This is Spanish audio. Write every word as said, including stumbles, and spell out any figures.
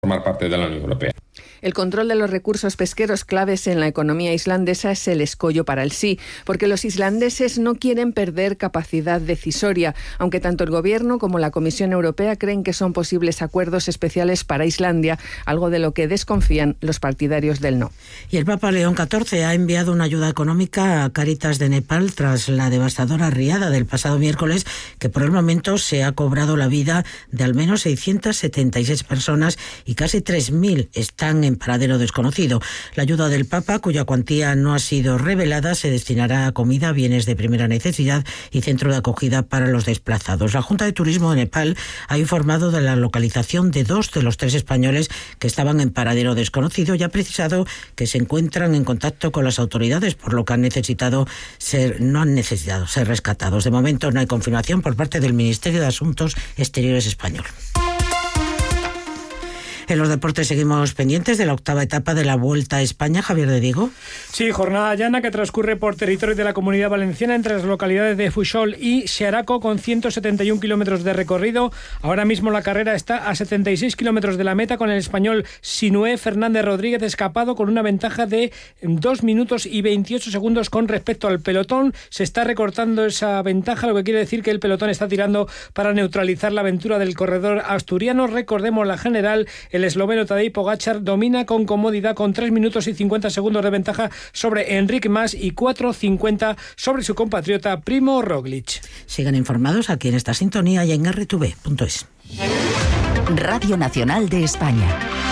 formar parte de la Unión Europea. El control de los recursos pesqueros claves en la economía islandesa es el escollo para el sí, porque los islandeses no quieren perder capacidad decisoria, aunque tanto el Gobierno como la Comisión Europea creen que son posibles acuerdos especiales para Islandia, algo de lo que desconfían los partidarios del no. Y el Papa León catorce ha enviado una ayuda económica a Cáritas de Nepal tras la devastadora riada del pasado miércoles, que por el momento se ha cobrado la vida de al menos seiscientas setenta y seis personas y casi tres mil están en paradero desconocido. La ayuda del Papa, cuya cuantía no ha sido revelada, se destinará a comida, bienes de primera necesidad y centro de acogida para los desplazados. La Junta de Turismo de Nepal ha informado de la localización de dos de los tres españoles que estaban en paradero desconocido y ha precisado que se encuentran en contacto con las autoridades, por lo que han necesitado ser, no han necesitado ser rescatados. De momento no hay confirmación por parte del Ministerio de Asuntos Exteriores español. En los deportes seguimos pendientes de la octava etapa de la Vuelta a España. Javier de Diego. Sí, jornada llana que transcurre por territorio de la Comunidad Valenciana entre las localidades de Fuixol y Xeraco, con ciento setenta y un kilómetros de recorrido. Ahora mismo la carrera está a setenta y seis kilómetros de la meta, con el español Sinué Fernández Rodríguez escapado con una ventaja de dos minutos y veintiocho segundos con respecto al pelotón. Se está recortando esa ventaja, lo que quiere decir que el pelotón está tirando para neutralizar la aventura del corredor asturiano. Recordemos la general. El esloveno Tadej Pogačar domina con comodidad con tres minutos y cincuenta segundos de ventaja sobre Enric Mas y cuatro cincuenta sobre su compatriota Primo Roglic. Sigan informados aquí en esta sintonía y en erre te ve punto es. Radio Nacional de España.